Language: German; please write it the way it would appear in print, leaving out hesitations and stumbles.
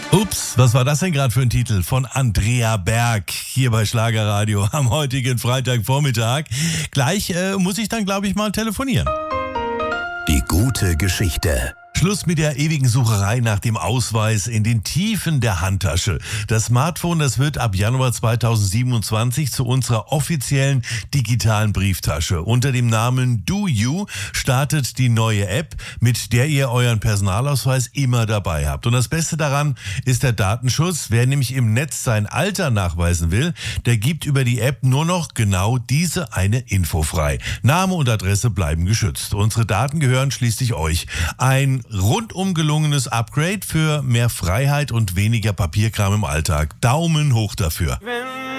Ups, was war das denn gerade für ein Titel? Von Andrea Berg, hier bei Schlagerradio am heutigen Freitagvormittag. Gleich muss ich dann, glaube ich, mal telefonieren. Die gute Geschichte. Schluss mit der ewigen Sucherei nach dem Ausweis in den Tiefen der Handtasche. Das Smartphone, das wird ab Januar 2027 zu unserer offiziellen digitalen Brieftasche. Unter dem Namen DoYou startet die neue App, mit der ihr euren Personalausweis immer dabei habt. Und das Beste daran ist der Datenschutz. Wer nämlich im Netz sein Alter nachweisen will, der gibt über die App nur noch genau diese eine Info frei. Name und Adresse bleiben geschützt. Unsere Daten gehören schließlich euch. Ein rundum gelungenes Upgrade für mehr Freiheit und weniger Papierkram im Alltag. Daumen hoch dafür.